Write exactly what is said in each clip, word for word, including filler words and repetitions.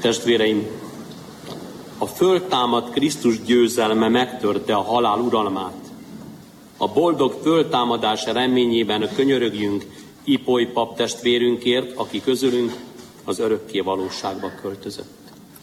Testvéreim, a föltámadt Krisztus győzelme megtörte a halál uralmát. A boldog föltámadás reményében könyörögjünk Ipoly pap testvérünkért, aki közülünk az örökké valóságba költözött.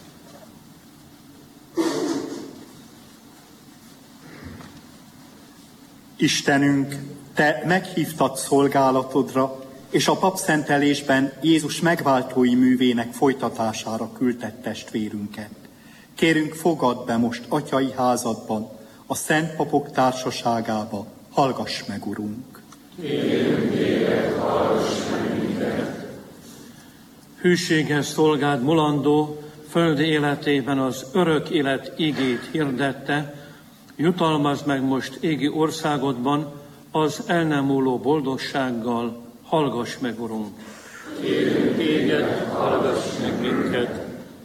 Istenünk, Te meghívtad szolgálatodra, és a papszentelésben Jézus megváltói művének folytatására küldtett testvérünket. Kérünk, fogadd be most atyai házadban, a szent papok társaságába, hallgass meg, Urunk! Kérünk téged, hallgass meg minket! Hűséges szolgád mulandó, földi életében az örök élet igét hirdette, jutalmazd meg most égi országodban az el nem múló boldogsággal, hallgass meg, Urunk! Kérünk téged, hallgass meg minket!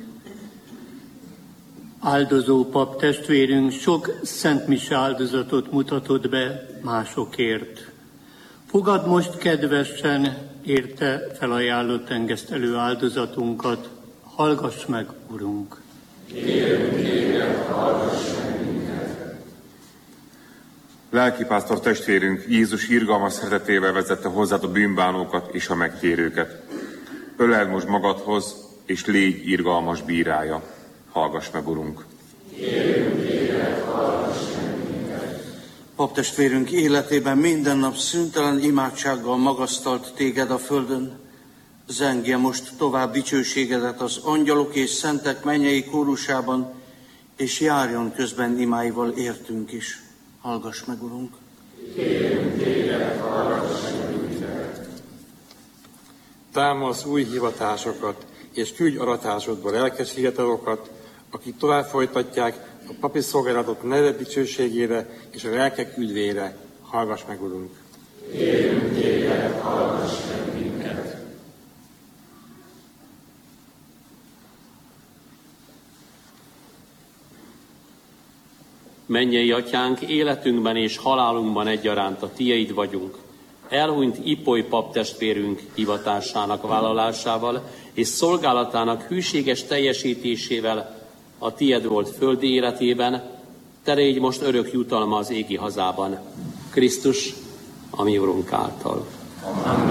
Áldozó pap testvérünk sok szent mise áldozatot mutatott be másokért. Fogadd most kedvesen érte felajánlott engesztelő áldozatunkat, hallgass meg, Urunk! Kérünk téged, hallgass meg minket! Lelkipásztor testvérünk Jézus irgalmas szeretetével vezette hozzád a bűnbánókat és a megtérőket. Öleld most magadhoz, és légy irgalmas bírája. Hallgass meg, Urunk! Kérünk téged, hallgass meg minket! Paptestvérünk életében minden nap szüntelen imádsággal magasztalt téged a földön. Zengje most tovább dicsőségedet az angyalok és szentek mennyei kórusában, és járjon közben imáival értünk is. Hallgass meg, Urunk! Kérünk téged, hallgass meg minket! Támasz új hivatásokat, és küldj aratásodba lelkes hivatalokat, akik tovább folytatják a papi szolgálatok neve dicsőségére és a lelkek üdvére. Hallgass meg, Urunk! Kérünk téged, hallgass meg minket! Mennyei Atyánk, életünkben és halálunkban egyaránt a Tieid vagyunk. Elhunyt Ipoly pap testvérünk hivatásának vállalásával és szolgálatának hűséges teljesítésével a Tied volt földi életében, te légy most örök jutalma az égi hazában. Krisztus, a mi Urunk által. Amen.